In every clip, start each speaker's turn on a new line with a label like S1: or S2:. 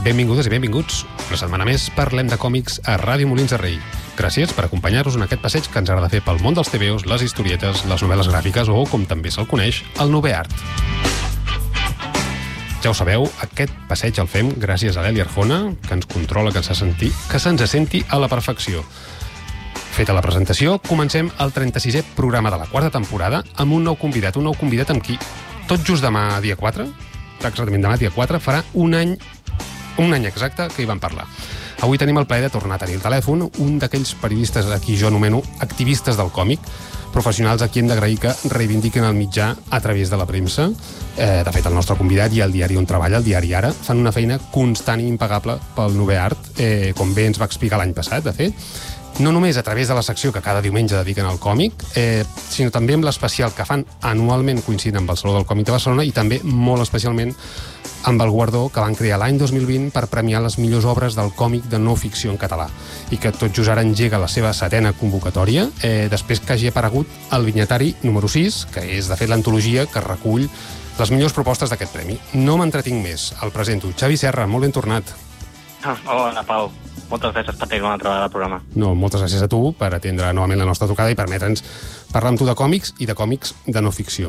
S1: Benvingudes i benvinguts. Una setmana més parlem de còmics a Ràdio Molins de Rei. Gràcies per acompanyar-nos en aquest passeig que ens agrada fer pel món dels TVOs, les historietes, les novel·les gràfiques o, com també se'l coneix, el novel·art. Ja ho sabeu, aquest passeig el fem gràcies a l'Eli Arjona, que ens controla, que se'ns senti a la perfecció. Feta la presentació, comencem el 36è programa de la quarta temporada amb un nou convidat amb qui, tot just demà, dia 4, exactament demà, dia 4, farà un any exacte que hi vam parlar. Avui tenim el plaer de tornar a tenir el telèfon, un d'aquells periodistes a qui jo anomeno activistes del còmic, professionals a qui hem d'agrair que reivindiquen el mitjà a través de la premsa. De fet, el nostre convidat i el diari on treballa, el diari Ara, fan una feina constant i impagable pel novel·art, com bé ens va explicar l'any passat, de fet, no només a través de la secció que cada diumenge dediquen al còmic, sinó també amb l'especial que fan anualment coincidint amb el Saló del Còmic de Barcelona i també molt especialment amb el guardó que van crear l'any 2020 per premiar les millors obres del còmic de no ficció en català i que tot just ara engega la seva 7ª convocatòria, després que hagi aparegut el vinyetari número 6, que és de fet l'antologia que recull les millors propostes d'aquest premi. No m'entretinc més, el presento. Xavi Serra, molt ben tornat.
S2: Hola, Pau. Moltes gràcies per tenir una altra vegada al programa.
S1: No, moltes gràcies a tu per atendre novament la nostra trucada i permetre'ns parlar amb tu de còmics i de còmics de no ficció.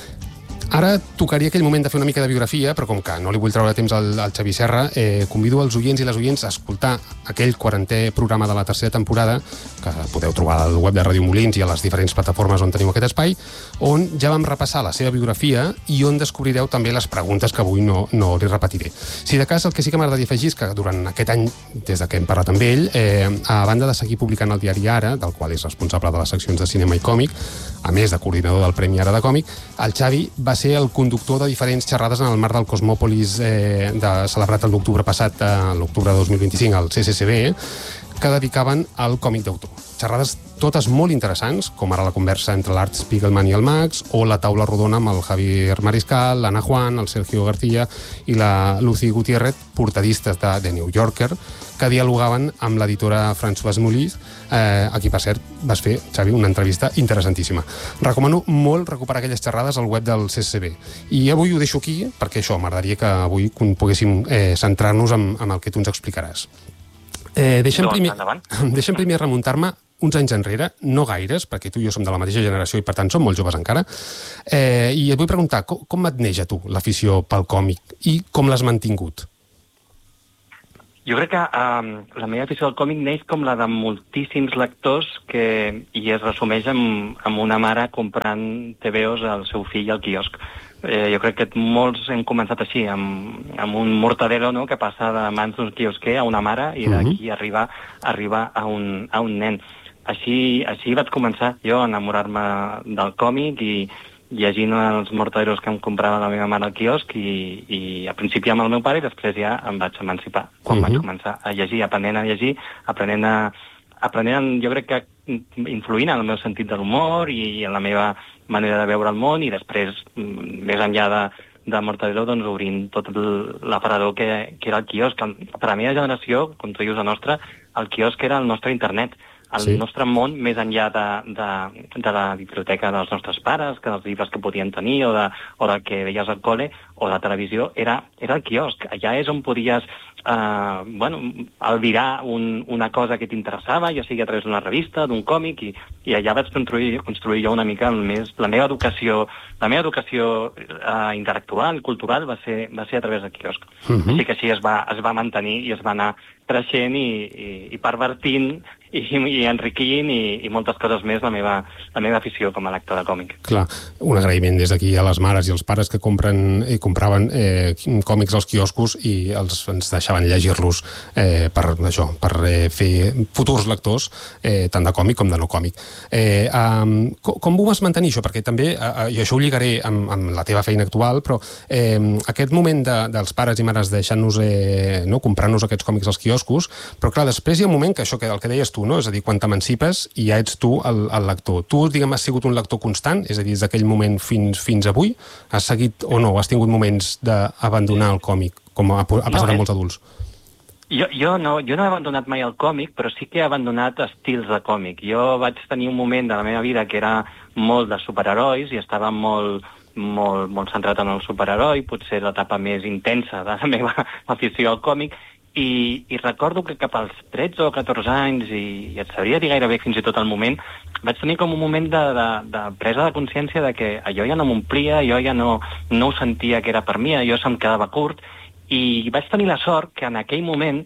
S1: Ara tocaria aquell moment de fer una mica de biografia, però com que no li vull treure temps al Xavi Serra, convido els oients i les oients a escoltar aquell 40è programa de la tercera temporada, que podeu trobar al web de Ràdio Molins i a les diferents plataformes on teniu aquest espai, on ja vam repassar la seva biografia i on descobrireu també les preguntes que avui no li repetiré. Si de cas, el que sí que m'agradaria afegir és que durant aquest any, des que hem parlat amb ell, a banda de seguir publicant el diari Ara, del qual és responsable de les seccions de cinema i còmic, a més de coordinador del Premi Ara de Còmic, el Xavi va ser el conductor de diferents xerrades en el marc del Cosmòpolis celebrat l'octubre passat, l'octubre de 2025, al CCCB, que dedicaven al còmic d'autor. Xerrades totes molt interessants, com ara la conversa entre l'Art Spiegelman i el Max, o la taula rodona amb el Javier Mariscal, l'Anna Juan, el Sergio García i la Lucy Gutiérrez, portadistes de The New Yorker, que dialogaven amb l'editora Françoise Moulis, a qui, per cert, vas fer, Xavi, una entrevista interessantíssima. Recomano molt recuperar aquelles xerrades al web del CCB. I avui ho deixo aquí, perquè això, m'agradaria que avui poguéssim centrar-nos en el que tu ens explicaràs. Deixa'm primer remuntar-me uns anys enrere, no gaires, perquè tu i jo som de la mateixa generació i per tant som molt joves encara, i et vull preguntar, com et neix a tu l'afició pel còmic i com l'has mantingut?
S2: Jo crec que la meva afició al còmic neix com la de moltíssims lectors i es resumeix amb una mare comprant TVOs al seu fill al quiosc. Jo crec que molts hem començat així, amb un mortadelo, no?, que passa de mans d'un quiosquer a una mare i d'aquí arriba a un nen. Així vaig començar jo a enamorar-me del còmic i llegint els mortaderos que em comprava la meva mare al quiosc i al principi amb el meu pare i després ja em vaig emancipar quan vaig començar a llegir, aprenent a llegir, aprenent, jo crec que influint en el meu sentit de l'humor i en la meva manera de veure el món i després, més enllà de Mortadelo, doncs obrint tot l'aparador que era el quiosc. Per a la meva generació, com tu dius la nostra, el quiosc era el nostre internet, el nostre món més enllà de la biblioteca dels nostres pares, que dels llibres que podien tenir o del que veies al col·le o de televisió, era el quiosc. Allà és on podies albirar una cosa que t'interessava, ja sigui a través d'una revista, d'un còmic, i allà vaig construir jo una mica més la meva educació intel·lectual, cultural, va ser a través del quiosc. Així que així es va mantenir i es va anar creixent i pervertint i enriquint i moltes coses més la meva afició com a lector de còmic.
S1: Clar, un agraïment des d'aquí a les mares i els pares que compraven còmics als quioscos i ens deixaven llegir-los per fer futurs lectors, tant de còmic com de no còmic. Com ho vas mantenir, això? Perquè també, i això ho lligaré amb la teva feina actual, però aquest moment dels pares i mares deixant-nos comprar-nos aquests còmics als quioscos, però clar, després hi ha un moment que això, el que deies tu, no? És a dir, quan t'emancipes i ja ets tu el lector. Tu, diguem, has sigut un lector constant? És a dir, des d'aquell moment fins avui? Has seguit o no? Has tingut moments d'abandonar el còmic, com ha passat a molts adults?
S2: Jo no he abandonat mai el còmic, però sí que he abandonat estils de còmic. Jo vaig tenir un moment de la meva vida que era molt de superherois i estava molt molt centrat en el superheroi, potser l'etapa més intensa de la meva afició al còmic, i recordo que cap als 13 o 14 anys, i et sabria dir gairebé fins i tot el moment, vaig tenir com un moment de presa de consciència de que allò ja no m'omplia, jo ja no ho sentia que era per mi, allò se'm quedava curt, i vaig tenir la sort que en aquell moment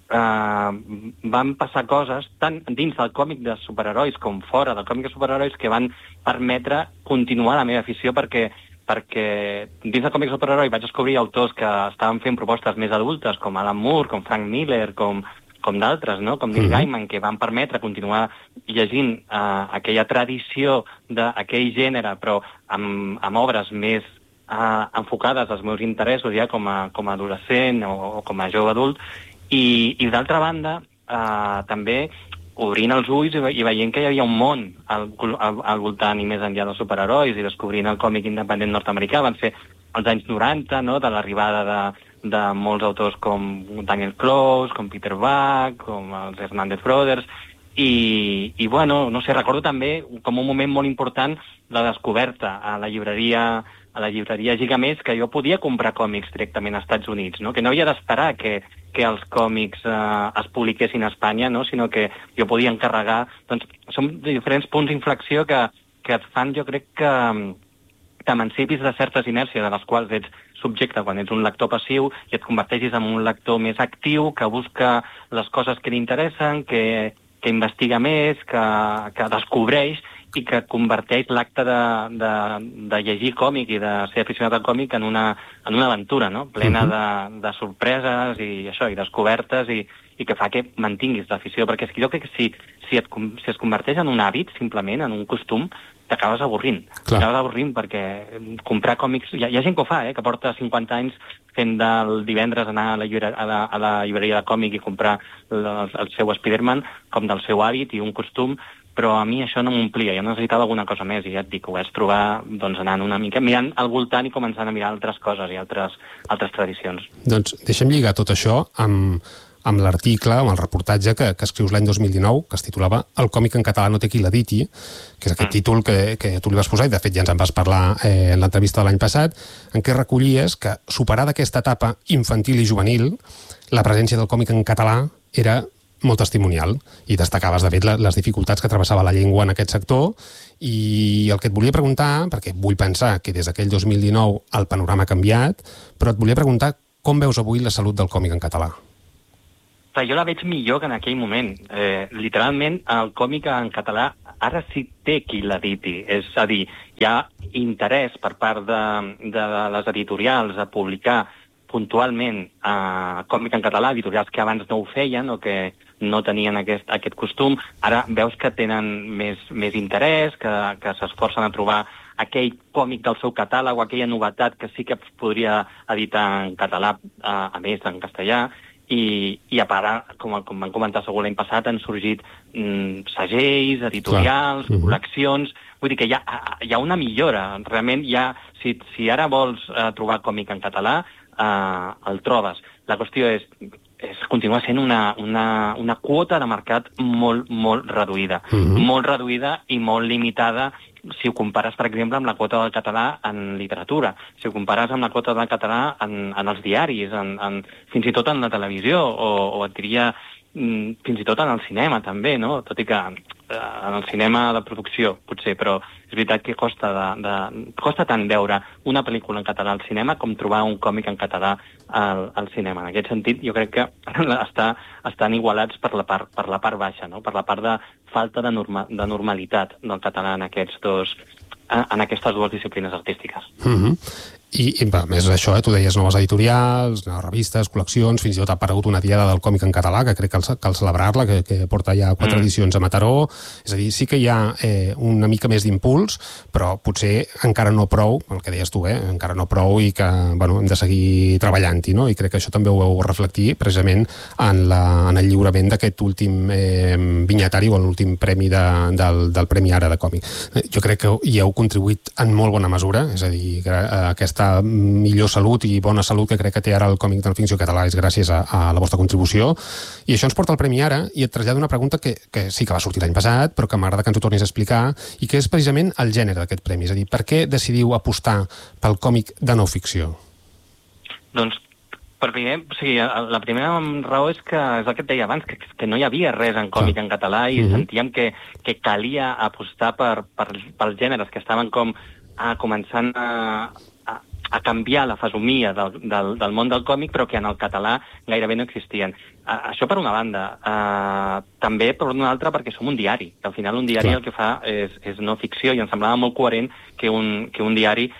S2: van passar coses tant dins del còmic de superherois com fora del còmic de superherois que van permetre continuar la meva afició, perquè dins del còmic de superheroi vaig descobrir autors que estaven fent propostes més adultes, com Alan Moore, com Frank Miller, com d'altres, no? Com Neil Gaiman, que van permetre continuar llegint aquella tradició d'aquell gènere, però amb obres més enfocades als meus interessos ja com a adolescent o com a jove adult, i d'altra banda també obrint els ulls i veient que hi havia un món al voltant i més enllà dels superherois, i descobrint el còmic independent nord-americà. Van ser els anys 90, no?, de l'arribada de molts autors com Daniel Close, com Peter Buck, com els Hernandez Brothers, i bueno, no sé, recordo també com un moment molt important la descoberta a la llibreria Gigamés, que jo podia comprar còmics directament als Estats Units, no?, que no havia d'esperar que els còmics es publiquessin a Espanya, no?, sinó que jo podia encarregar. Doncs són diferents punts d'inflexió que et fan, jo crec, que t'emancipis de certes inèrcies de les quals ets subjecte quan ets un lector passiu i et converteixis en un lector més actiu, que busca les coses que li interessen, que investiga més, que descobreix, i que converteix l'acte de llegir còmic i de ser aficionat al còmic en una aventura, no?, plena de sorpreses i descobertes, i que fa que mantinguis l'afició, perquè és que jo crec que si es converteix en un hàbit, simplement, en un costum, t'acabes avorrint. T'acabes avorrint perquè comprar còmics... Hi ha gent que ho fa, que porta 50 anys fent del divendres anar a la llibreria de còmic i comprar el seu Spider-Man com del seu hàbit i un costum, però a mi això no m'omplia, jo necessitava alguna cosa més, i ja et dic, ho vaig trobar anant una mica, mirant al voltant i començant a mirar altres coses i altres tradicions. Doncs
S1: deixem lligar tot això amb l'article, amb el reportatge que escrius l'any 2019, que es titulava El còmic en català no té qui l'editi, que és aquest títol que tu li vas posar, i de fet ja ens en vas parlar en l'entrevista de l'any passat, en què recollies que, superada aquesta etapa infantil i juvenil, la presència del còmic en català era molt testimonial, i destacaves, de fet, les dificultats que travessava la llengua en aquest sector, i el que et volia preguntar, perquè vull pensar que des d'aquell 2019 el panorama ha canviat, però et volia preguntar com veus avui la salut del còmic en català?
S2: Jo la veig millor que en aquell moment. Literalment, el còmic en català ara sí té qui l'editi. És a dir, hi ha interès per part de les editorials a publicar puntualment còmic en català, editorials que abans no ho feien o que no tenien aquest costum. Ara veus que tenen més interès, que s'esforcen a trobar aquell còmic del seu catàleg o aquella novetat que sí que es podria editar en català, a més en castellà. I a part, com van comentar segur l'any passat, han sorgit segells, editorials, col·leccions. Vull dir que hi ha una millora. Realment, si ara vols trobar còmic en català, el trobes. La qüestió és continua sent una quota de mercat molt reduïda. Molt reduïda i molt limitada si ho compares, per exemple, amb la quota del català en literatura, si ho compares amb la quota del català en els diaris, fins i tot en la televisió, o et diria fins i tot en el cinema, també, no? Tot i que en el cinema de producció, potser, però és veritat que costa tant veure una pel·lícula en català al cinema com trobar un còmic en català al cinema. En aquest sentit, jo crec que estan igualats per la part baixa, no? Per la part de falta de normalitat del català en aquestes dues disciplines artístiques.
S1: I a més d'això, tu deies noves editorials, noves revistes, col·leccions, fins i tot ha aparegut una diada del còmic en català, que crec que cal celebrar-la, que porta ja 4 edicions a Mataró. És a dir, sí que hi ha una mica més d'impuls, però potser encara no prou, el que deies tu, encara no prou, i que hem de seguir treballant-hi, no? I crec que això també ho vau reflectir precisament en el lliurament d'aquest últim vinyetari o l'últim premi del Premi Ara de còmic. Jo crec que hi heu contribuït en molt bona mesura, és a dir, aquesta aquesta millor salut i bona salut que crec que té ara el còmic de no ficció català és gràcies a la vostra contribució. I això ens porta al Premi Ara i et trasllada una pregunta que sí que va sortir l'any passat, però que m'agrada que ens ho tornis a explicar, i que és precisament el gènere d'aquest premi. És a dir, per què decidiu apostar pel còmic de no ficció?
S2: Doncs, la primera raó és el que et deia abans, que no hi havia res en còmic en català i sentíem que calia apostar pels gèneres que estaven com començant a canviar la fesomia del món del còmic, però que en el català gairebé no existien. Això per una banda. També per una altra perquè som un diari. Al final un diari el que fa és no ficció i em semblava molt coherent que un diari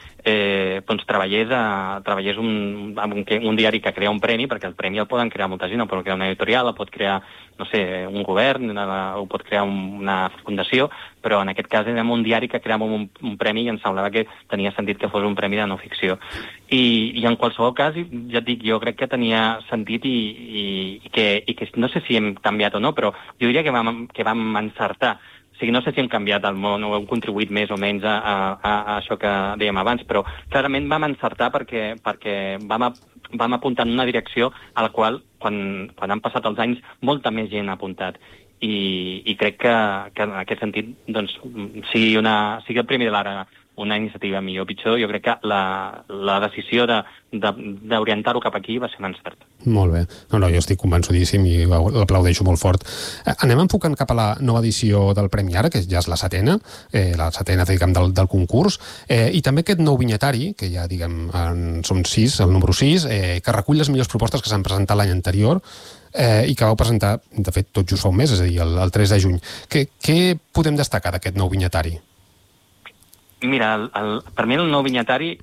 S2: treballés un diari que crea un premi, perquè el premi el poden crear molta gent, el pot crear una editorial, el pot crear, no sé, un govern, o pot crear una fundació, però en aquest cas érem un diari que creàvem un premi i em semblava que tenia sentit que fos un premi de no ficció. I en qualsevol cas, ja et dic, jo crec que tenia sentit i que no sé si hem canviat o no, però jo diria que vam encertar. O sigui, no sé si hem canviat el món o hem contribuït més o menys a això que dèiem abans, però clarament vam encertar perquè vam apuntar en una direcció a la qual, quan han passat els anys, molta més gent ha apuntat. I crec que en aquest sentit, doncs, sigui el Premi de l'Ara una iniciativa millor o pitjor, jo crec que la decisió d'orientar-ho cap aquí va ser un encert.
S1: Molt bé. No, jo estic convençudíssim i l'aplaudeixo molt fort. Anem enfocant cap a la nova edició del Premi Ara, que ja és la setena diguem, del concurs, i també aquest nou vinyetari, que ja, diguem, són 6, el número 6, que recull les millors propostes que s'han presentat l'any anterior, i que vau presentar, de fet, tot just fa un mes, és a dir, el 3 de juny. Què podem destacar d'aquest nou vinyetari?
S2: Mira, per mi el nou vinyetari,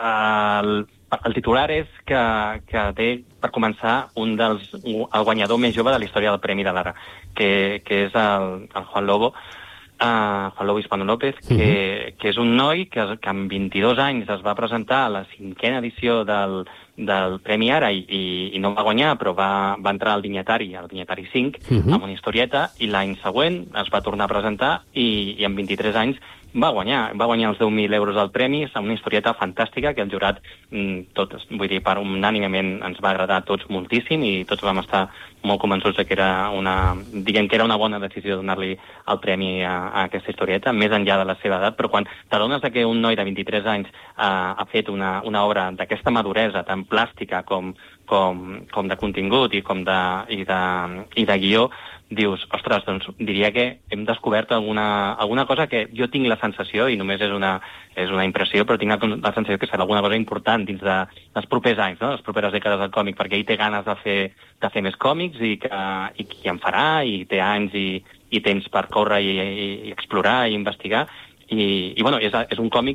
S2: el titular és que té, per començar, el guanyador més jove de la història del Premi de l'Ara, que és el Juan Lobo Hispano López, que és un noi que amb 22 anys es va presentar a la 5a edició del Premi Ara i no va guanyar, però va entrar al vinyetari 5, amb una historieta, i l'any següent es va tornar a presentar i amb 23 anys va guanyar els 10.000 euros del premi, amb una historieta fantàstica que el jurat, unànimement ens va agradar a tots moltíssim i tots vam estar molt convençuts que era una bona decisió donar-li el premi a aquesta historieta, més enllà de la seva edat, però quan t'adones que un noi de 23 anys ha fet una obra d'aquesta maduresa, tan plàstica com de contingut i de guió, dius, ostres, doncs diria que hem descobert alguna cosa que jo tinc la sensació, i només és una impressió, però tinc la sensació que serà alguna cosa important dins dels propers anys, no? Les properes dècades del còmic, perquè ell té ganes de fer més còmics i en farà, i té anys i temps per córrer i explorar i investigar, i bueno, és un còmic